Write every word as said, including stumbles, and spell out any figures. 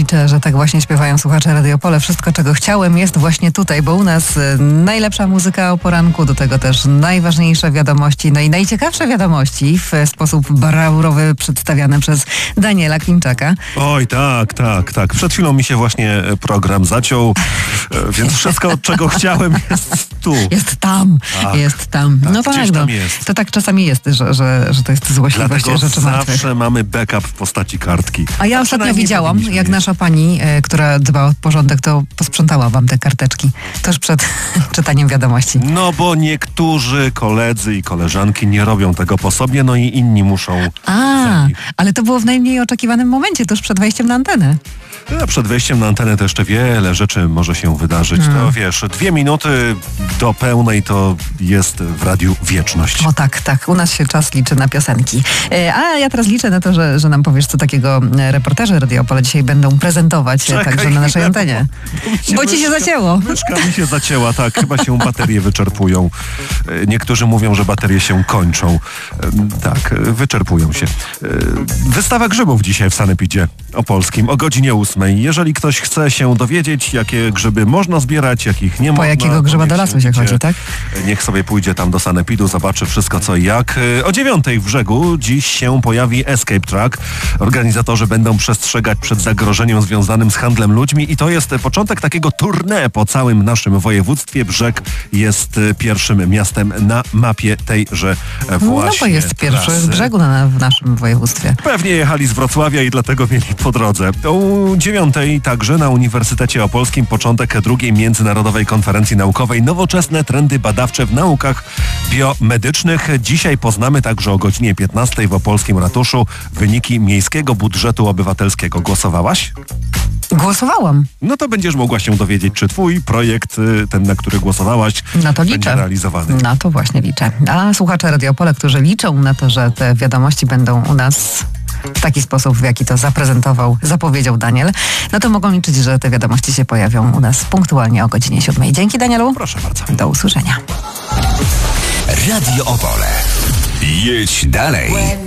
liczę, że tak właśnie śpiewają słuchacze Radio Opole. Wszystko, czego chciałem, jest właśnie tutaj, bo u nas najlepsza muzyka o poranku, do tego też najważniejsze wiadomości, no i najciekawsze wiadomości w sposób brawurowy przedstawiane przez Daniela Klimczaka. Oj, tak, tak, tak. Przed chwilą mi się właśnie program zaciął, więc wszystko, czego chciałem, jest tu. Jest tam, tak, jest tam. Tak, no tak, gdzieś no. tam jest. To tak czasami jest, że, że, że to jest złośliwość Dlatego rzeczy martwych. zawsze mamy backup w postaci kartki. A ja A ostatnio widziałam, jak mieć. nasza pani, e, która dba o porządek, to posprzątała wam te karteczki tuż przed czytaniem wiadomości. No bo niektórzy koledzy i koleżanki nie robią tego po sobie, no i inni muszą. A, zrobić. ale to było w najmniej oczekiwanym momencie, tuż przed wejściem na antenę. A przed wejściem na antenę to jeszcze wiele rzeczy może się wydarzyć. Hmm. To wiesz, dwie minuty do pełnej to jest w radiu wieczność. O tak, tak. U nas się czas liczy na piosenki. E, a ja teraz liczę na to, że, że nam powiesz, co takiego e, reporterzy Radio Opole dzisiaj będą prezentować e, także na naszej antenie. Bo, bo ci się zacięło. Myszka mi się zacięła, tak. Chyba się baterie wyczerpują. E, Niektórzy mówią, że baterie się kończą. E, Tak, e, wyczerpują się. E, Wystawa grzybów dzisiaj w Sanepidzie Opolskim o godzinie ósmej. Jeżeli ktoś chce się dowiedzieć, jakie grzyby można zbierać, jakich nie Po można... jakiego grzyba do lasu się idzie, chodzi, tak? Niech sobie pójdzie tam do Sanepidu, zobaczy wszystko co i jak. O dziewiątej w Brzegu dziś się pojawi Escape Truck. Organizatorzy będą przestrzegać przed zagrożeniem związanym z handlem ludźmi i to jest początek takiego tournée po całym naszym województwie. Brzeg jest pierwszym miastem na mapie tejże właśnie No bo jest pierwszy trasy. w Brzegu na, w naszym województwie. Pewnie jechali z Wrocławia i dlatego mieli po drodze. O dziewiątej także na Uniwersytecie Opolskim początek drugiej Międzynarodowej Konferencji Naukowej Nowoczesne trendy badawcze w naukach biomedycznych. Dzisiaj poznamy także o godzinie piętnastej w Opolskim Ratuszu wyniki miejskiego budżetu obywatelskiego. Głosowałaś? Głosowałam. No to będziesz mogła się dowiedzieć, czy twój projekt, ten na który głosowałaś, Na to będzie liczę. realizowany. Na to właśnie liczę. A słuchacze Radio Opole, którzy liczą na to, że te wiadomości będą u nas w taki sposób, w jaki to zaprezentował, zapowiedział Daniel, no to mogą liczyć, że te wiadomości się pojawią u nas punktualnie o godzinie siódmej. Dzięki, Danielu. Proszę bardzo. Do usłyszenia. Radio Opole. Jedź dalej.